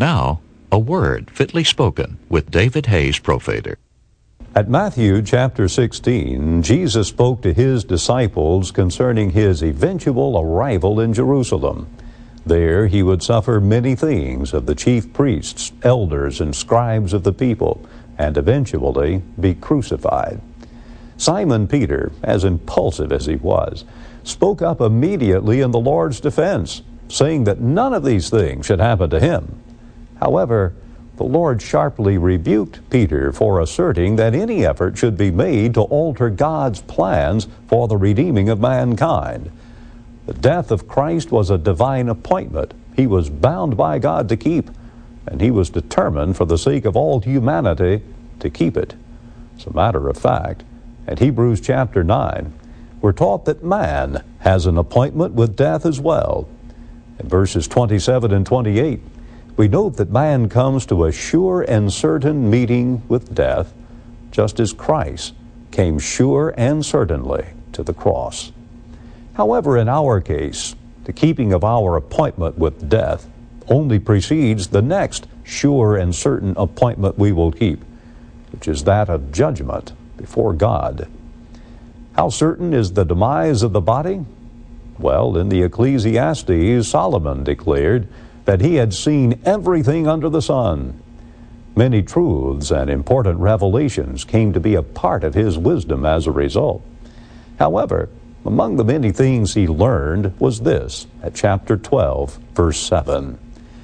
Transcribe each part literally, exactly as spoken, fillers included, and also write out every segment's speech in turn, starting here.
Now, a word fitly spoken with David Hayes Profader. At Matthew chapter sixteen, Jesus spoke to his disciples concerning his eventual arrival in Jerusalem. There he would suffer many things of the chief priests, elders, and scribes of the people, and eventually be crucified. Simon Peter, as impulsive as he was, spoke up immediately in the Lord's defense, saying that none of these things should happen to him. However, the Lord sharply rebuked Peter for asserting that any effort should be made to alter God's plans for the redeeming of mankind. The death of Christ was a divine appointment he was bound by God to keep, and he was determined for the sake of all humanity to keep it. As a matter of fact, in Hebrews chapter nine, we're taught that man has an appointment with death as well. In verses twenty-seven and twenty-eight, we note that man comes to a sure and certain meeting with death, just as Christ came sure and certainly to the cross. However, in our case, the keeping of our appointment with death only precedes the next sure and certain appointment we will keep, which is that of judgment before God. How certain is the demise of the body? Well, in the Ecclesiastes, Solomon declared that he had seen everything under the sun. Many truths and important revelations came to be a part of his wisdom as a result. However, among the many things he learned was this, at chapter twelve, verse seven.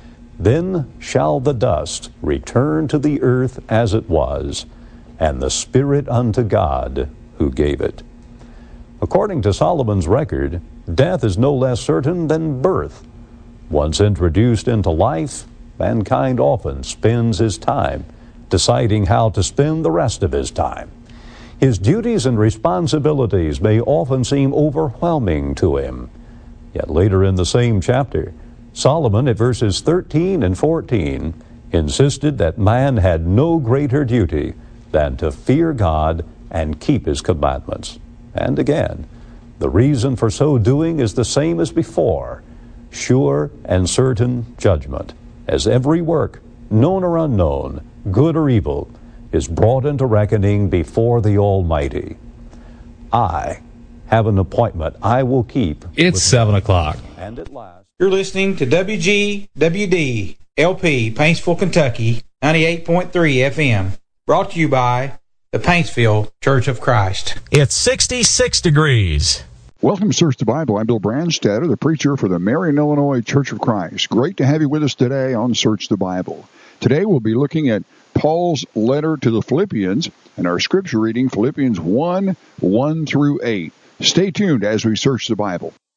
Then shall the dust return to the earth as it was, and the spirit unto God who gave it. According to Solomon's record, death is no less certain than birth. Once introduced into life, mankind often spends his time deciding how to spend the rest of his time. His duties and responsibilities may often seem overwhelming to him. Yet later in the same chapter, Solomon, at verses thirteen and fourteen, insisted that man had no greater duty than to fear God and keep his commandments. And again, the reason for so doing is the same as before: sure and certain judgment, as every work, known or unknown, good or evil, is brought into reckoning before the Almighty. I have an appointment I will keep. It's seven o'clock. And at last. You're listening to W G W D L P, Paintsville, Kentucky, ninety-eight point three F M. Brought to you by the Paintsville Church of Christ. It's sixty-six degrees. Welcome to Search the Bible. I'm Bill Brandstatter, the preacher for the Marion, Illinois Church of Christ. Great to have you with us today on Search the Bible. Today we'll be looking at Paul's letter to the Philippians, and our scripture reading, Philippians one, one through eight. Stay tuned as we search the Bible.